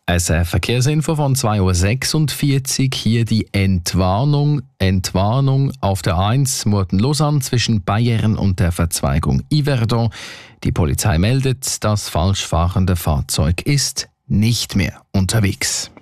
SRF Verkehrsinfo von 2.46 Uhr. Hier die Entwarnung. Entwarnung auf der 1 Murten-Lausanne zwischen Bayern und der Verzweigung Yverdon. Die Polizei meldet, das falsch fahrende Fahrzeug ist nicht mehr unterwegs.